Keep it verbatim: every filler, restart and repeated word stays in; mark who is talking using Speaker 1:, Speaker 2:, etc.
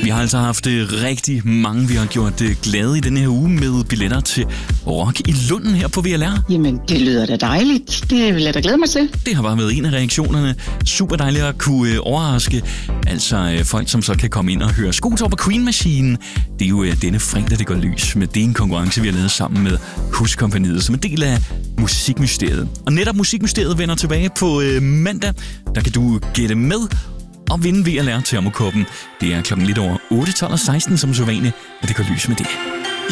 Speaker 1: Vi har altså haft rigtig mange, vi har gjort glade i denne her uge med billetter til Rock i Lunden her på V L R.
Speaker 2: Jamen, det lyder da dejligt. Det vil jeg da glæde mig til.
Speaker 1: Det har bare været en af reaktionerne. Super dejligt at kunne overraske. Altså folk, som så kan komme ind og høre Skotop og Queen Machine. Det er jo denne fredag, det går lys. Men det er en konkurrence, vi har lavet sammen med Huskompagniet som en del af Musikmysteriet. Og netop Musikmysteriet vender tilbage på øh, mandag. Der kan du gætte med og vinde V L R Termokoppen. Det er klokken lidt over otte, tolv og seksten som så vanligt, og det går lys med det.